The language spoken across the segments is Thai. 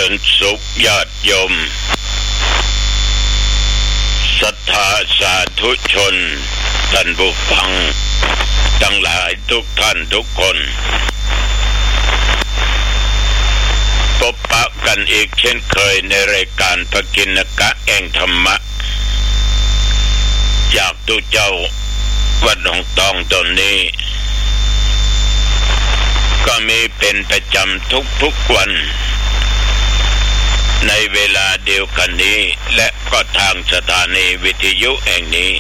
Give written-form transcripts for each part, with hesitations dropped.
ริญสุขญาติโยมศรัทธาสาธุชนท่านผู้ฟังทั้งหลายทุกท่านทุกคนพบปะกันอีกเช่นเคยในรายการพระกิณกะแห่งธรรมะจากตุเจ้าวัดหนองตองตนนี้ก็มีเป็นประจำทุกวันในเวลาเดียวกันนี้และก็ทางสถานีวิทยุแห่งนี้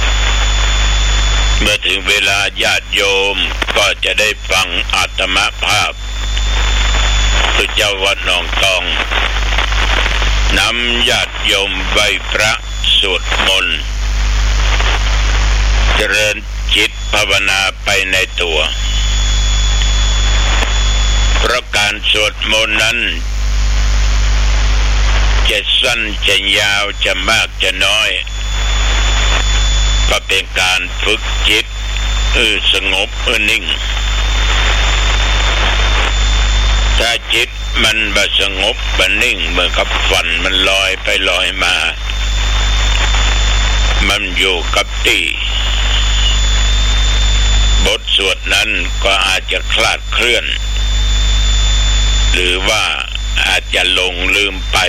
เมื่อถึงเวลาญาติโยมก็จะได้ฟังอาตมภาพตุเจ้าวัดหนองตองนำญาติโยมไหว้พระสวดมนต์เจริญจิตภาวนาไปในตัวเพราะการสวดมนต์นั้นจะสั้นจะยาวจะมากจะน้อยก็เป็นการฝึกจิตสงบนิ่งถ้าจิตมันบ่สงบบ่นิ่งเหมือนกับฝันมันลอยไปลอยมามันอยู่กับที่บทสวดนั้นก็อาจจะคลาดเคลื่อนหรือว่าอาจจะหลงลืมไป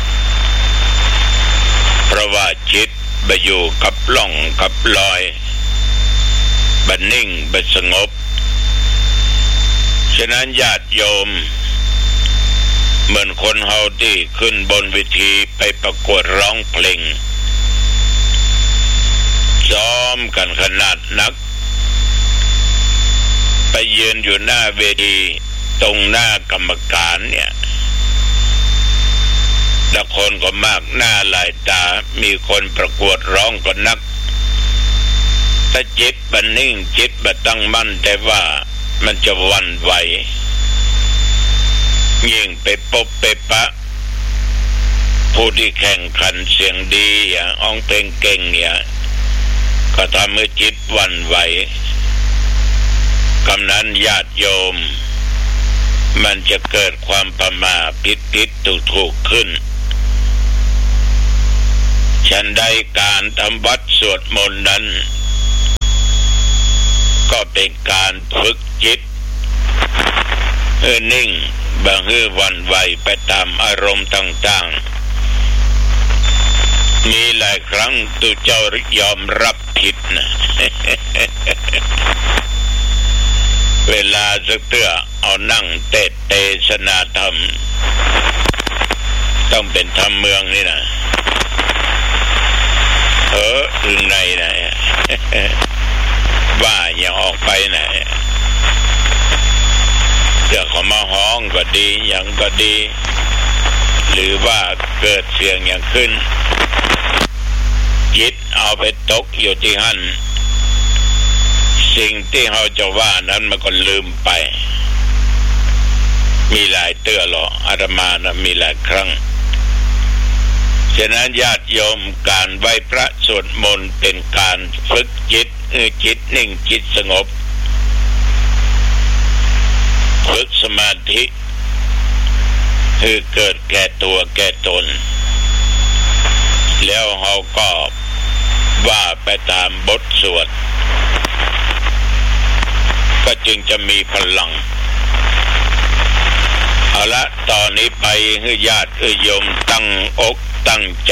เพราะว่าจิตไปอยู่กับล่องกับลอยบ่นิ่งบ่สงบฉะนั้นญาติโยมเหมือนคนเฮาที่ขึ้นบนเวทีไปประกวดร้องเพลงซ้อมกันขนาดนักไปยืนอยู่หน้าเวทีตรงหน้ากรรมการเนี่ยและคนก็มากหน้าหลายตามีคนประกวดร้องก็นักถ้าจิตมันนิ่งจิตมันตั้งมั่นแต่ว่ามันจะหวั่นไหวยิ่งไปพบไปปะผู้ที่แข่งขันเสียงดีอย่างอ้องเพลงเก่งเนี่ยก็ทำให้จิตหวั่นไหวกำนั้นญาติโยมมันจะเกิดความประมาทผิดถูกขึ้นฉันได้การทำวัดสวดมนต์นั้นก็เป็นการฝึกจิตนิ่งบางหวั่นไหวไปตามอารมณ์ต่างๆมีหลายครั้งตัวเจ้ายอมรับผิดนะ เวลาสักเตื้อเอานั่งเทศนาธรรมต้องเป็นธรรมเมืองนี่นะอึงในไหน ว่าอย่าออกไปไหนเดี๋ยวเขามาห้องก็ดีอย่างก็ดีหรือว่าเกิดเสียงอย่างขึ้นจิตเอาไปตกอยู่ที่หั่นสิ่งที่เขาจะว่านั้นมันก็ลืมไปมีหลายเตื้อหรออาตมานะมีหลายครั้งฉะนั้นญาติโยมการไหว้พระสวดมนต์เป็นการฝึกจิตจิตนิ่งจิตสงบฝึกสมาธิคือเกิดแก่ตัวแก่ตนแล้วเขาก็ว่าไปตามบทสวดก็จึงจะมีพลังเอาละตอนนี้ไปให้ญาติโยมตั้งอกตั้งใจ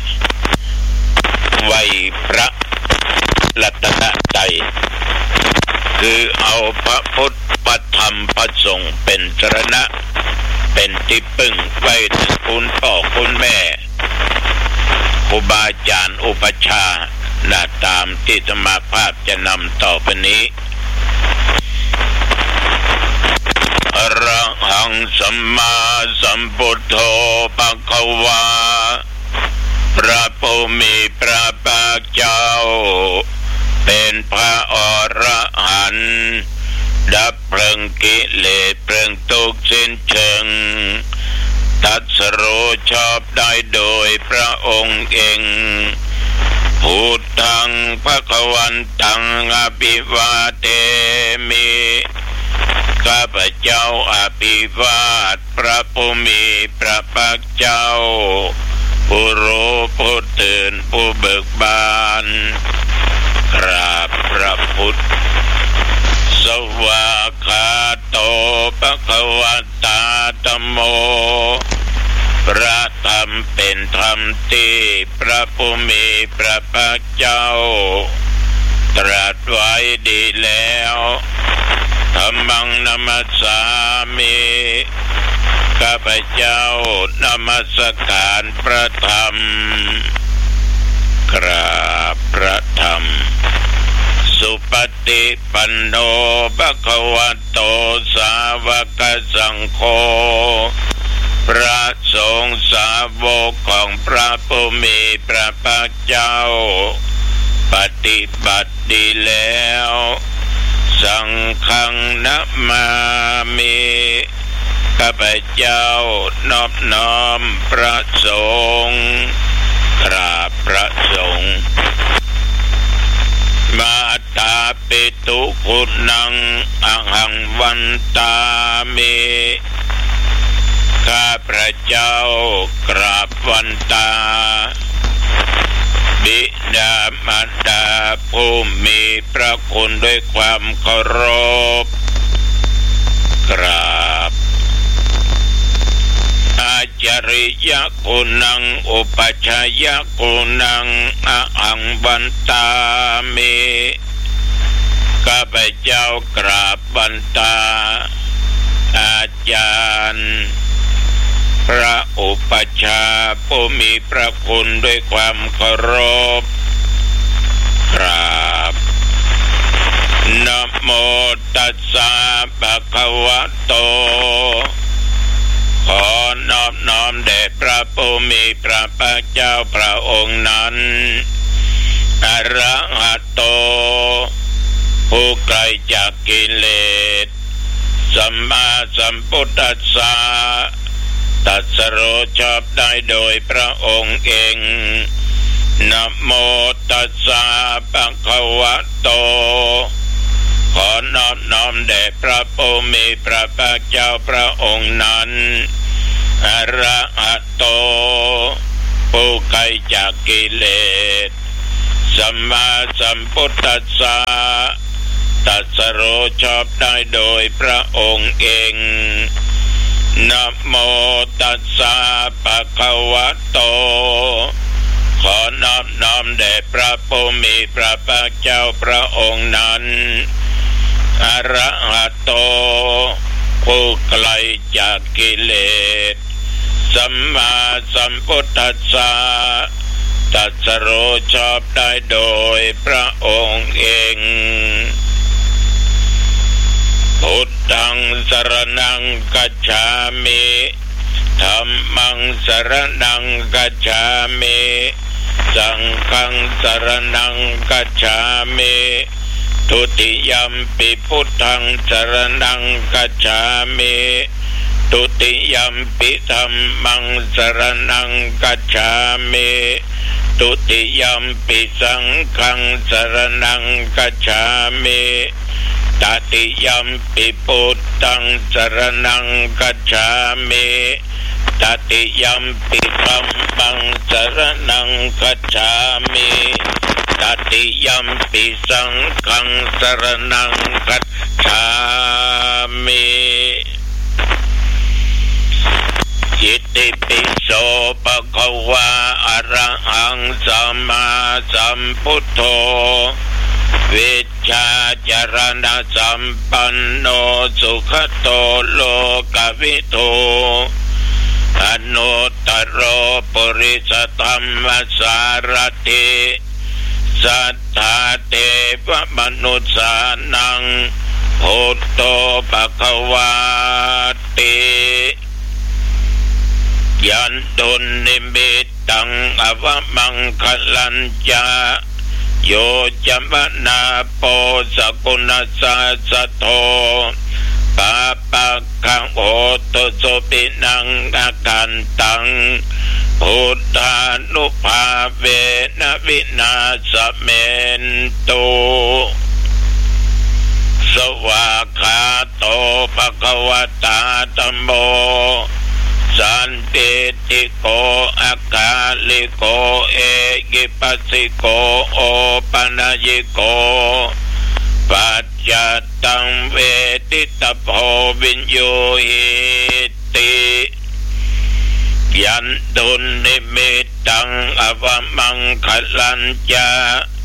ไหว้พระรัตนตรัยคือเอาพระพุทธพระธรรมพระสงฆ์เป็นสรณะเป็นที่พึ่งไว้ถึงคุณพ่อคุณแม่ครูบาอาจารย์อุปัชฌาย์ตามที่สมาภาพจะนำต่อไปนี้อรหังสัมมาสัมพุทโธภควาพระผู้มีพระภาคเจ้าเป็นพระอรหันต์ดับเพลิงกิเลสเพลิงทุกข์สิ้นเชิงตรัสรู้ชอบได้โดยพระองค์เองพุทธังภคววันตังอภิวาเทมิข้าพเจ้าอภิวาทพระผู้มีพระภาคเจ้าผู้รู้ผู้ตื่นผู้เบิกบานกราบพระพุทธสวากขาโตภควตาธัมโมพระธรรมเป็นธรรมที่พระผู้มีพระภาคเจ้าตรัสไว้ดีแล้วธัมมังนัมมัสสามิข้าพเจ้านมัสการพระธรรมกราบพระธรรมสุปฏิปันโนภควโตสาวกสังโฆพระสงฆ์สาวกของพระผู้มีพระภาคเจ้าปฏิบัติดีแล้วสังฆังนะมามิข้าพเจ้านอบน้อมพระสงฆ์กราบพระสงฆ์มาตาปิตุคุณังอหังวันตามิข้าพระเจ้ากราบวันตาบิดามารดาผู้มีพระคุณด้วยความเคารพกราบอาจาริยคุณังอุปัชฌายคุณังอหังวันตามิข้าพเจ้ากราบวันตาอาจารย์พระอุปัชฌาย์ผู้มีพระคุณด้วยความเคารพกราบนะโมตัสสะภะคะวะโตขอนอบน้อมแด่พระผู้มีพระภาคเจ้าพระองค์นั้นอะระหะโตผู้ไกลจากกิเลสสัมมาสัมพุทธัสสะตรัสรู้ชอบได้โดยพระองค์เองนะโมตัสสะภะคะวะโตขอนอบน้อมแด่พระผู้มีพระภาคเจ้าพระองค์นั้นอะระหะโตผู้ไกลจากกิเลสสัมมาสัมพุทธัสสะตรัสรู้ชอบได้โดยพระองค์เองนะโมตัสสะภะคะวะโตขอนอบน้อมแด่พระผู้มีพระภาคเจ้าพระองค์นั้นอะระหะโตผู้ไกลจากกิเลสสัมมาสัมพุทธัสสะตรัสรู้ชอบได้โดยพระองค์เองพุทธังสรณังกัจฉามิธัมมังสรณังกัจฉามิสังฆังสรณังกัจฉามิทุติยัมปิพุทธังสรณังกัจฉามิทุติยัมปิธัมมังสรณังกัจฉามิทุติยัมปิสังฆังสรณังกัจฉามิตติยัมปิพุทธังสรณังกัจฉามิตติยัมปิธัมมังสรณังกัจฉามิตติยัมปิสังฆังสรณังกัจฉามิอิติปิโสภะคะวะอะระหังสัมมาสัมพุทโธวิชชาจารณะสัมปันโนสุขโตโลกวิทูอนุตตโรปุริสธัมมัสสารถิสัทธาเทวมนุสสานังพุทโธภควาติยันตุนิมิตตังอวมังคลัญจาโยจมนาโปสกุณสัสสโทปะปะคังโอตุสุปินังอากันตังพุทธานุภาเวนะวินาศเมนตุสวากขาโตภควตาธัมโมสันติติโกอาคาลิโกเอกิปัสสิโกโอปัญญิโกปัจจตังเวทิตโพวิญโยหิติยันตุนิมิตังอวมังคลัญจา